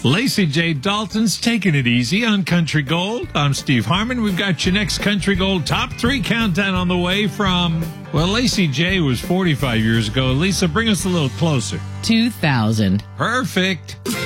Lacey J. Dalton's taking it easy on Country Gold. I'm Steve Harmon. We've got your next Country Gold Top 3 countdown on the way from, well, Lacey J. was 45 years ago. Lisa, bring us a little closer. 2000. Perfect.